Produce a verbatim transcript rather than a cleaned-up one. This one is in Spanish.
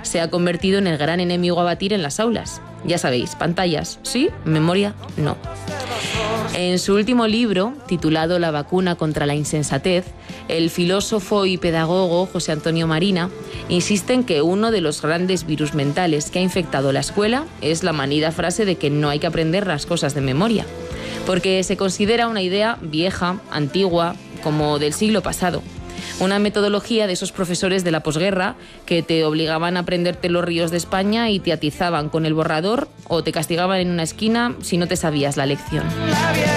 se ha convertido en el gran enemigo a batir en las aulas. Ya sabéis, pantallas sí, memoria no. En su último libro, titulado La vacuna contra la insensatez, el filósofo y pedagogo José Antonio Marina insiste en que uno de los grandes virus mentales que ha infectado la escuela es la manida frase de que no hay que aprender las cosas de memoria, porque se considera una idea vieja, antigua, como del siglo pasado. Una metodología de esos profesores de la posguerra que te obligaban a aprenderte los ríos de España y te atizaban con el borrador o te castigaban en una esquina si no te sabías la lección.